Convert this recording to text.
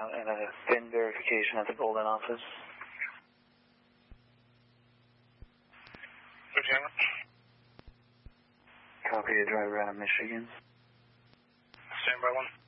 out and a VIN verification at the Golden office. Lieutenant. Copy, a driver out of Michigan. Stand by one.